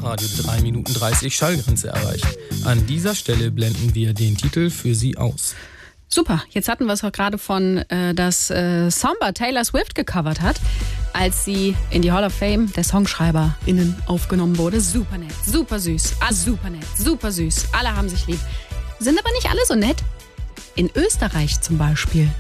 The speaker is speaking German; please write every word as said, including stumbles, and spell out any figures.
Dauerradio drei Minuten dreißig Schallgrenze erreicht. An dieser Stelle blenden wir den Titel für Sie aus. Super, jetzt hatten wir es auch gerade von, äh, dass äh, Samba Taylor Swift gecovert hat, als sie in die Hall of Fame der SongschreiberInnen aufgenommen wurde. Super nett, super süß, ah, super nett, super süß. Alle haben sich lieb. Sind aber nicht alle so nett. In Österreich zum Beispiel